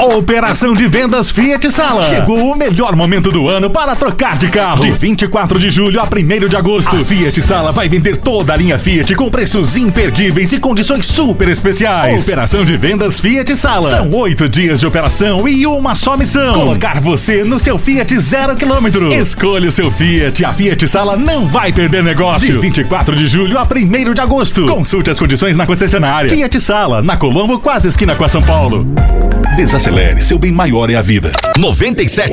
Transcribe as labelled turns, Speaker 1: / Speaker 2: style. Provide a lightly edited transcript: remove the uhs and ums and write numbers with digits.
Speaker 1: Operação de vendas Fiat Sala. Chegou o melhor momento do ano para trocar de carro. De 24 de julho a 1º de agosto, a Fiat Sala vai vender toda a linha Fiat com preços imperdíveis e condições super especiais. Operação de vendas Fiat Sala. São 8 dias de operação e uma só missão: colocar você no seu Fiat 0 km. Escolha o seu Fiat. A Fiat Sala não vai perder negócio. De 24 de julho a 1º de agosto. Consulte as condições na concessionária. Fiat Sala, na Colombo, quase esquina com a São Paulo. Desacelere, seu bem maior é a vida.
Speaker 2: 97.